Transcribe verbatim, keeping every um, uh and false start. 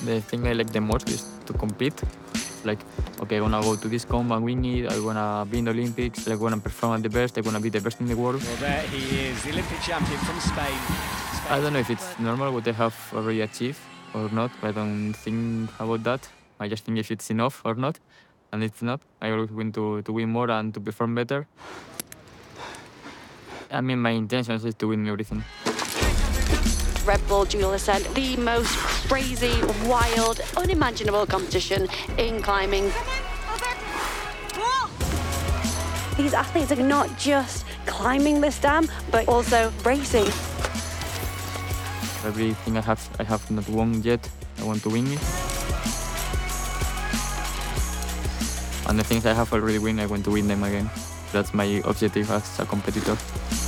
the thing I like the most is to compete. Like, okay, I wanna go to this comp and win it. I wanna be in the Olympics. I wanna perform at the best. I wanna be the best in the world. Well, there he is, the Olympic champion from Spain. Spain. I don't know if it's normal what they have already achieved or not. I don't think about that. I just think if it's enough or not, and it's not. I always want to, to win more and to perform better. I mean, my intention is to win everything. Red Bull Dual Ascent, the most crazy, wild, unimaginable competition in climbing. These athletes are not just climbing this dam, but also racing. Everything I have, I have not won yet. I want to win it. And the things I have already won, I want to win them again. That's my objective as a competitor.